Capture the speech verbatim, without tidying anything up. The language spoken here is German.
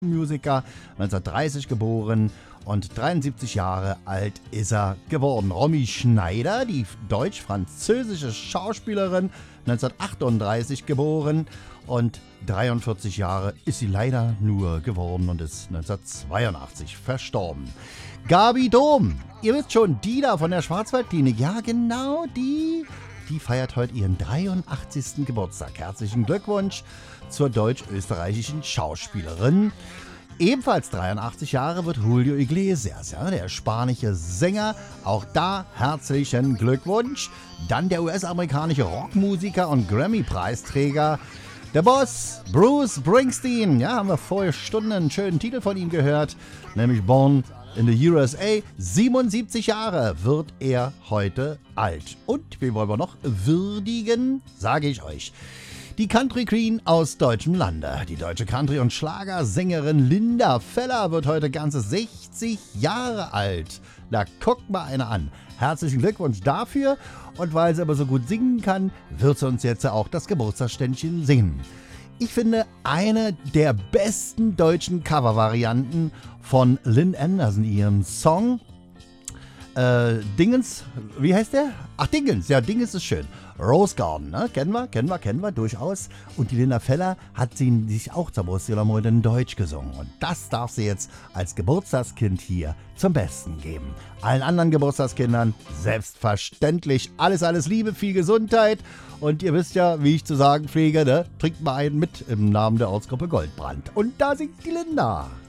Musiker, neunzehnhundertdreißig geboren und dreiundsiebzig Jahre alt ist er geworden. Romy Schneider, die deutsch-französische Schauspielerin, neunzehnhundertachtunddreißig geboren und dreiundvierzig Jahre ist sie leider nur geworden und ist neunzehnhundertzweiundachtzig verstorben. Gabi Dom, ihr wisst schon, die da von der Schwarzwaldklinik, ja genau die, die feiert heute ihren dreiundachtzigsten Geburtstag. Herzlichen Glückwunsch zur deutsch-österreichischen Schauspielerin. Ebenfalls dreiundachtzig Jahre wird Julio Iglesias, ja, der spanische Sänger. Auch da herzlichen Glückwunsch. Dann der U S-amerikanische Rockmusiker und Grammy-Preisträger, der Boss Bruce Springsteen. Ja, haben wir vor Stunden einen schönen Titel von ihm gehört, nämlich Born in the U S A. siebenundsiebzig Jahre wird er heute alt. Und wen wollen wir noch würdigen? Sage ich euch. Die Country Queen aus deutschem Lande. Die deutsche Country- und Schlagersängerin Linda Feller wird heute ganze sechzig Jahre alt. Na, guckt mal einer an. Herzlichen Glückwunsch dafür. Und weil sie aber so gut singen kann, wird sie uns jetzt auch das Geburtstagsständchen singen. Ich finde, eine der besten deutschen Covervarianten von Lynn Anderson, ihrem Song äh, Dingens, wie heißt der? Ach, Dingens, ja, Dingens ist schön. Rose Garden, ne? Kennen wir, kennen wir, kennen wir durchaus. Und die Linda Feller hat sie sich auch zur Brustgenommen in Deutsch gesungen. Und das darf sie jetzt als Geburtstagskind hier zum Besten geben. Allen anderen Geburtstagskindern selbstverständlich alles, alles Liebe, viel Gesundheit. Und ihr wisst ja, wie ich zu sagen pflege, ne? Trinkt mal einen mit im Namen der Ortsgruppe Goldbrand. Und da singt die Linda.